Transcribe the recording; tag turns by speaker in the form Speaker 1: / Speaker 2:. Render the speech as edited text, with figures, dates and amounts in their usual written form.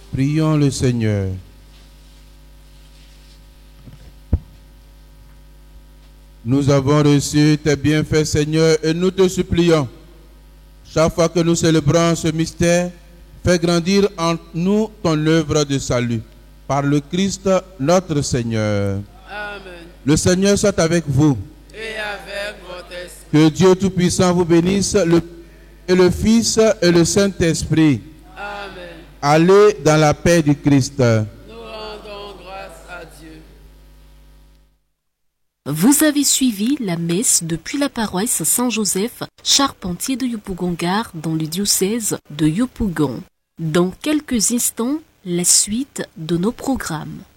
Speaker 1: Prions le Seigneur. Nous avons reçu tes bienfaits, Seigneur, et nous te supplions, chaque fois que nous célébrons ce mystère, fais grandir en nous ton œuvre de salut. Par le Christ, notre Seigneur.
Speaker 2: Amen.
Speaker 1: Le Seigneur soit avec vous.
Speaker 2: Et avec votre esprit.
Speaker 1: Que Dieu Tout-Puissant vous bénisse, le Fils et le Saint-Esprit.
Speaker 2: Amen.
Speaker 1: Allez dans la paix du Christ.
Speaker 2: Nous rendons grâce à Dieu.
Speaker 3: Vous avez suivi la messe depuis la paroisse Saint-Joseph, Charpentier de Yopougon-Gare dans le diocèse de Yopougon. Dans quelques instants, la suite de nos programmes.